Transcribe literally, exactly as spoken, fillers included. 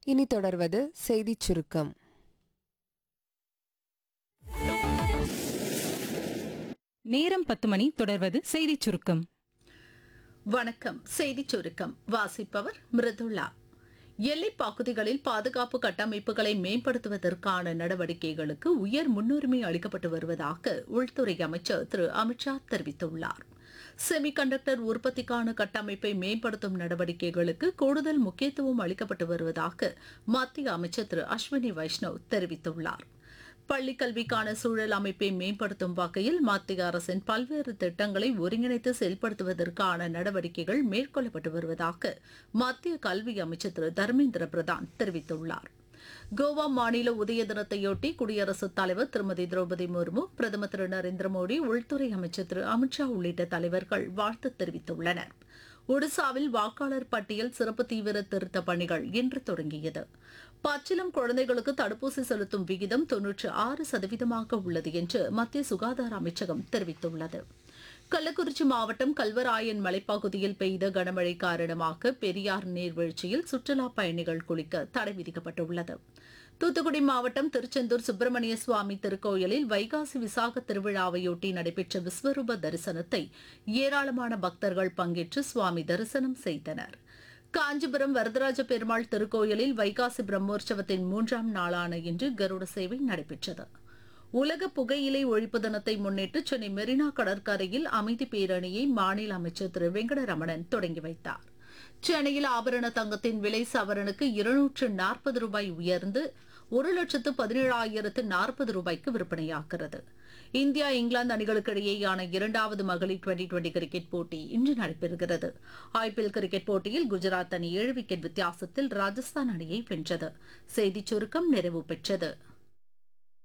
இனி தொடர்வது செய்திச் சுருக்கம். நேரம் பத்து மணி. தொடர்வது செய்திச் சுருக்கம். வணக்கம். செய்திச் சுருக்கம் வாசிப்பவர் மிருதுளா. எல்லைப் பகுதிகளில் பாதுகாப்பு கட்டமைப்புகளை மேம்படுத்துவதற்கான நடவடிக்கைகளுக்கு உயர் முன்னுரிமை அளிக்கப்பட்டு வருவதாக உள்துறை அமைச்சர் திரு அமித்ஷா தெரிவித்துள்ளார். செமிகண்டக்டர் உற்பத்திக்கான கட்டமைப்பை மேம்படுத்தும் நடவடிக்கைகளுக்கு கூடுதல் முக்கியத்துவம் அளிக்கப்பட்டு வருவதாக மத்திய அமைச்சர் திரு அஸ்வினி வைஷ்ணவ் தெரிவித்துள்ளார். பள்ளிக் கல்விக்கான சூழல் அமைப்பை மேம்படுத்தும் வகையில் மத்திய அரசின் பல்வேறு திட்டங்களை ஒருங்கிணைத்து செயல்படுத்துவதற்கான நடவடிக்கைகள் மேற்கொள்ளப்பட்டு வருவதாக மத்திய கல்வி அமைச்சர் திரு தர்மேந்திர பிரதான் தெரிவித்துள்ளார். கோவா மாநில உதய தினத்தையொட்டி குடியரசுத் தலைவர் திருமதி திரௌபதி முர்மு, பிரதமர் திரு நரேந்திர மோடி, உள்துறை அமைச்சர் திரு அமித்ஷா உள்ளிட்ட தலைவர்கள் வாழ்த்து தெரிவித்துள்ளனர். ஒடிசாவில் வாக்காளர் பட்டியல் சிறப்பு தீவிர திருத்த பணிகள் இன்று தொடங்கியது. பச்சிளம் குழந்தைகளுக்கு தடுப்பூசி செலுத்தும் விகிதம் தொன்னூற்று ஆறு சதவீதமாக உள்ளது என்று மத்திய சுகாதார அமைச்சகம் தெரிவித்துள்ளது. கள்ளக்குறிச்சி மாவட்டம் கல்வராயன் மலைப்பகுதியில் பெய்த கனமழை காரணமாக பெரியார் நீர்வீழ்ச்சியில் சுற்றுலா பயணிகள் குளிக்க தடை விதிக்கப்பட்டுள்ளது. தூத்துக்குடி மாவட்டம் திருச்செந்தூர் சுப்பிரமணிய சுவாமி திருக்கோயிலில் வைகாசி விசாக திருவிழாவையொட்டி நடைபெற்ற விஸ்வரூப தரிசனத்தை ஏராளமான பக்தர்கள் பங்கேற்று சுவாமி தரிசனம் செய்தனர். காஞ்சிபுரம் வரதராஜ பெருமாள் திருக்கோயிலில் வைகாசி பிரம்மோற்சவத்தின் மூன்றாம் நாளான இன்று கருட சேவை நடைபெற்றது. உலக புகையிலை ஒழிப்பு தினத்தை முன்னிட்டு சென்னை மெரினா கடற்கரையில் அமைதி பேரணியை மாநில அமைச்சர் திரு வெங்கடரமணன் தொடங்கி வைத்தார். சென்னையில் ஆபரண தங்கத்தின் விலை சவரனுக்கு இருநூற்று நாற்பது ரூபாய் உயர்ந்து ஒரு லட்சத்து பதினேழாயிரத்து நாற்பது ரூபாய்க்கு விற்பனையாகிறது. இந்தியா இங்கிலாந்து அணிகளுக்கு இடையேயான இரண்டாவது மகளிர் டுவெண்டி டுவெண்டி கிரிக்கெட் போட்டி இன்று நடைபெறுகிறது. ஐபிஎல் கிரிக்கெட் போட்டியில் குஜராத் அணி ஏழு விக்கெட் வித்தியாசத்தில் ராஜஸ்தான் அணியை வென்றது. செய்திச் சுருக்கம் நிறைவு பெற்றது.